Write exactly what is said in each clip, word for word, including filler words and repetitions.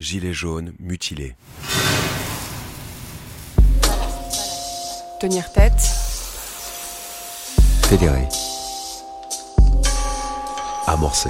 Gilets jaunes mutilés. Tenir tête. Fédérer. Amorcer.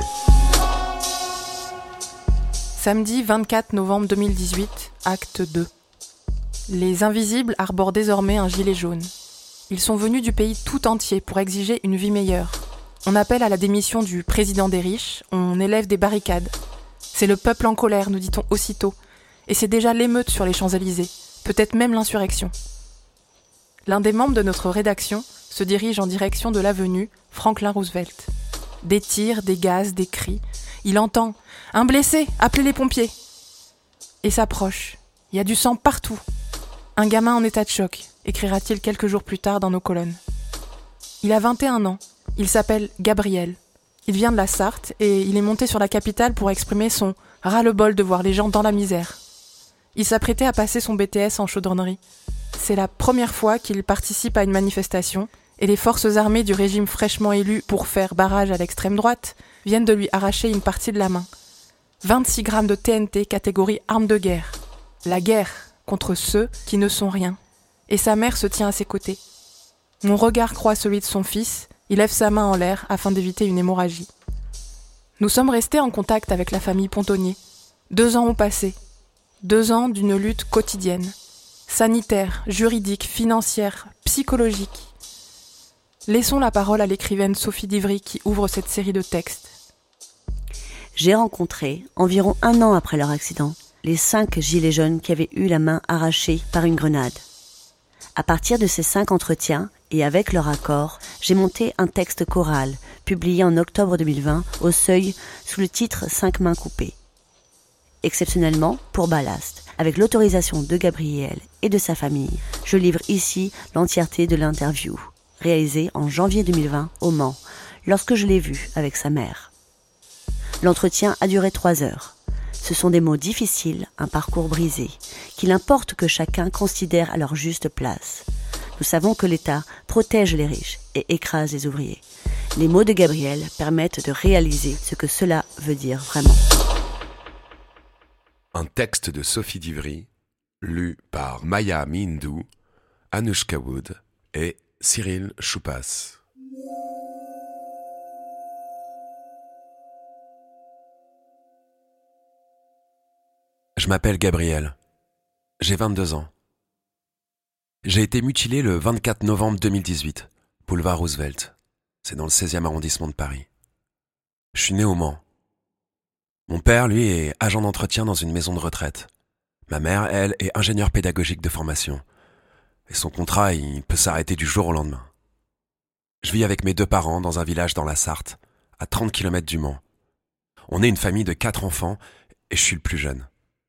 Samedi vingt-quatre novembre deux mille dix-huit, acte deux. Les invisibles arborent désormais un gilet jaune. Ils sont venus du pays tout entier pour exiger une vie meilleure. On appelle à la démission du président des riches, on élève des barricades. C'est le peuple en colère, nous dit-on aussitôt. Et c'est déjà l'émeute sur les Champs-Élysées, peut-être même l'insurrection. L'un des membres de notre rédaction se dirige en direction de l'avenue Franklin Roosevelt. Des tirs, des gaz, des cris. Il entend « Un blessé, appelez les pompiers !» Et s'approche. Il y a du sang partout. Un gamin en état de choc, écrira-t-il quelques jours plus tard dans nos colonnes. Il a vingt et un ans. Il s'appelle Gabriel. Il vient de la Sarthe et il est monté sur la capitale pour exprimer son ras-le-bol de voir les gens dans la misère. Il s'apprêtait à passer son B T S en chaudronnerie. C'est la première fois qu'il participe à une manifestation et les forces armées du régime fraîchement élu pour faire barrage à l'extrême droite viennent de lui arracher une partie de la main. vingt-six grammes de T N T catégorie arme de guerre. La guerre contre ceux qui ne sont rien. Et sa mère se tient à ses côtés. Mon regard croise celui de son fils. Il lève sa main en l'air afin d'éviter une hémorragie. Nous sommes restés en contact avec la famille Pontonnier. Deux ans ont passé. Deux ans d'une lutte quotidienne. Sanitaire, juridique, financière, psychologique. Laissons la parole à l'écrivaine Sophie Divry qui ouvre cette série de textes. J'ai rencontré, environ un an après leur accident, les cinq gilets jaunes qui avaient eu la main arrachée par une grenade. À partir de ces cinq entretiens, et avec leur accord, j'ai monté un texte choral, publié en octobre deux mille vingt, au Seuil, sous le titre « Cinq mains coupées ». Exceptionnellement, pour Ballast, avec l'autorisation de Gabriel et de sa famille, je livre ici l'entièreté de l'interview, réalisée en janvier deux mille vingt au Mans, lorsque je l'ai vu avec sa mère. L'entretien a duré trois heures. Ce sont des mots difficiles, un parcours brisé, qu'il importe que chacun considère à leur juste place. Nous savons que l'État protège les riches et écrase les ouvriers. Les mots de Gabriel permettent de réaliser ce que cela veut dire vraiment. Un texte de Sophie Divry, lu par Maya Mindou, Anushka Wood et Cyril Choupas. Je m'appelle Gabriel. J'ai vingt-deux ans. J'ai été mutilé le vingt-quatre novembre deux mille dix-huit, boulevard Roosevelt. C'est dans le seizième arrondissement de Paris. Je suis né au Mans. Mon père, lui, est agent d'entretien dans une maison de retraite. Ma mère, elle, est ingénieure pédagogique de formation. Et son contrat, il peut s'arrêter du jour au lendemain. Je vis avec mes deux parents dans un village dans la Sarthe, à trente kilomètres du Mans. On est une famille de quatre enfants et je suis le plus jeune.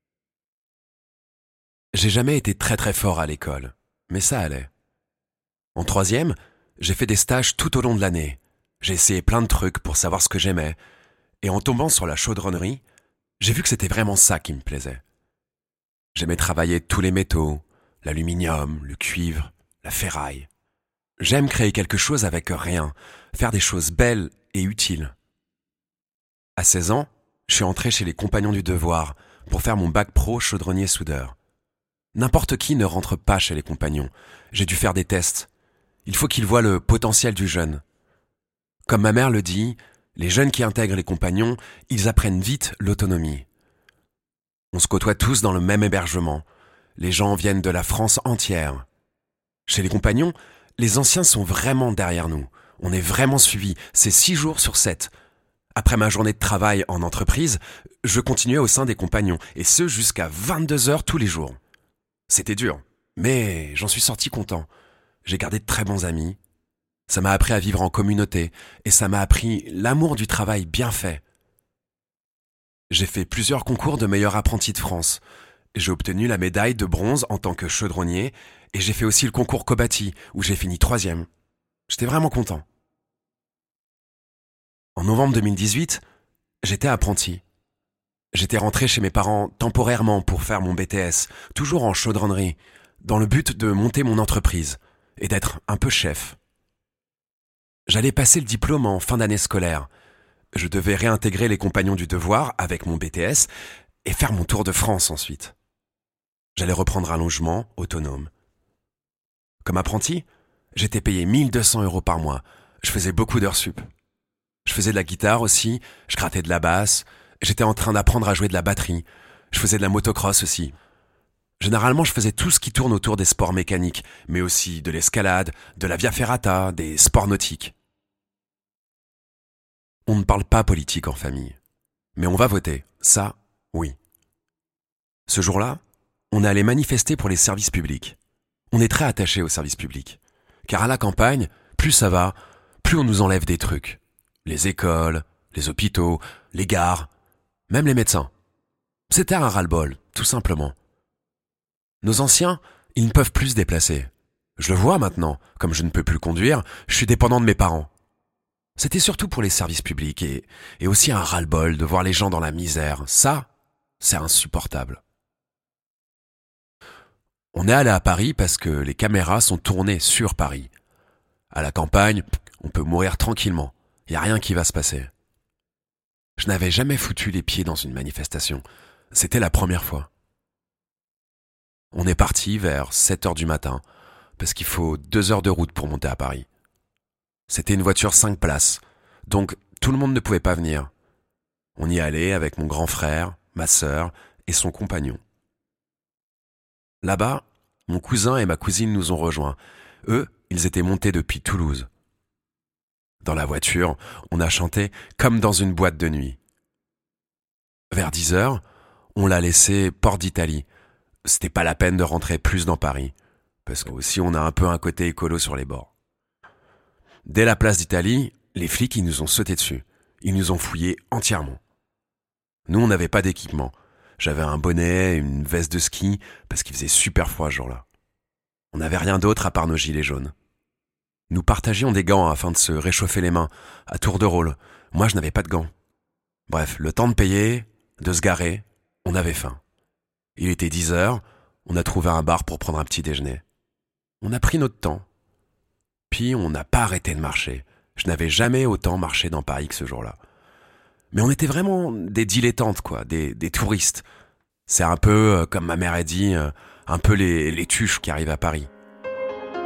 J'ai jamais été très très fort à l'école. Mais ça allait. En troisième, j'ai fait des stages tout au long de l'année. J'ai essayé plein de trucs pour savoir ce que j'aimais. Et en tombant sur la chaudronnerie, j'ai vu que c'était vraiment ça qui me plaisait. J'aimais travailler tous les métaux, l'aluminium, le cuivre, la ferraille. J'aime créer quelque chose avec rien, faire des choses belles et utiles. À seize ans, je suis entré chez les Compagnons du Devoir pour faire mon bac pro chaudronnier-soudeur. N'importe qui ne rentre pas chez les Compagnons. J'ai dû faire des tests. Il faut qu'ils voient le potentiel du jeune. Comme ma mère le dit, les jeunes qui intègrent les Compagnons, ils apprennent vite l'autonomie. On se côtoie tous dans le même hébergement. Les gens viennent de la France entière. Chez les Compagnons, les anciens sont vraiment derrière nous. On est vraiment suivis. C'est six jours sur sept. Après ma journée de travail en entreprise, je continuais au sein des Compagnons, et ce jusqu'à vingt-deux heures tous les jours. C'était dur, mais j'en suis sorti content. J'ai gardé de très bons amis. Ça m'a appris à vivre en communauté et ça m'a appris l'amour du travail bien fait. J'ai fait plusieurs concours de meilleur apprenti de France. J'ai obtenu la médaille de bronze en tant que chaudronnier et j'ai fait aussi le concours Cobati où j'ai fini troisième. J'étais vraiment content. En novembre deux mille dix-huit, j'étais apprenti. J'étais rentré chez mes parents temporairement pour faire mon B T S, toujours en chaudronnerie, dans le but de monter mon entreprise et d'être un peu chef. J'allais passer le diplôme en fin d'année scolaire. Je devais réintégrer les Compagnons du Devoir avec mon B T S, et faire mon tour de France ensuite. J'allais reprendre un logement autonome. Comme apprenti, j'étais payé mille deux cents euros par mois. Je faisais beaucoup d'heures sup. Je faisais de la guitare aussi, je grattais de la basse, j'étais en train d'apprendre à jouer de la batterie, je faisais de la motocross aussi. Généralement, je faisais tout ce qui tourne autour des sports mécaniques, mais aussi de l'escalade, de la via ferrata, des sports nautiques. On ne parle pas politique en famille, mais on va voter, ça, oui. Ce jour-là, on est allé manifester pour les services publics. On est très attaché aux services publics, car à la campagne, plus ça va, plus on nous enlève des trucs. Les écoles, les hôpitaux, les gares, même les médecins. C'était un ras-le-bol, tout simplement. Nos anciens, ils ne peuvent plus se déplacer. Je le vois maintenant, comme je ne peux plus conduire, je suis dépendant de mes parents. C'était surtout pour les services publics et, et aussi un ras-le-bol de voir les gens dans la misère. Ça, c'est insupportable. On est allé à Paris parce que les caméras sont tournées sur Paris. À la campagne, on peut mourir tranquillement. Il n'y a rien qui va se passer. Je n'avais jamais foutu les pieds dans une manifestation. C'était la première fois. On est parti vers sept heures du matin, parce qu'il faut deux heures de route pour monter à Paris. C'était une voiture cinq places, donc tout le monde ne pouvait pas venir. On y allait avec mon grand frère, ma sœur et son compagnon. Là-bas, mon cousin et ma cousine nous ont rejoints. Eux, ils étaient montés depuis Toulouse. Dans la voiture, on a chanté comme dans une boîte de nuit. Vers dix heures, on l'a laissé Porte d'Italie. C'était pas la peine de rentrer plus dans Paris, parce qu'aussi on a un peu un côté écolo sur les bords. Dès la place d'Italie, les flics ils nous ont sauté dessus. Ils nous ont fouillés entièrement. Nous, on n'avait pas d'équipement. J'avais un bonnet, une veste de ski, parce qu'il faisait super froid ce jour-là. On n'avait rien d'autre à part nos gilets jaunes. Nous partagions des gants afin de se réchauffer les mains, à tour de rôle. Moi, je n'avais pas de gants. Bref, le temps de payer, de se garer, on avait faim. Il était dix heures, on a trouvé un bar pour prendre un petit déjeuner. On a pris notre temps. Puis on n'a pas arrêté de marcher. Je n'avais jamais autant marché dans Paris que ce jour-là. Mais on était vraiment des dilettantes, quoi, des, des touristes. C'est un peu, euh, comme ma mère a dit, euh, un peu les, les tuches qui arrivent à Paris.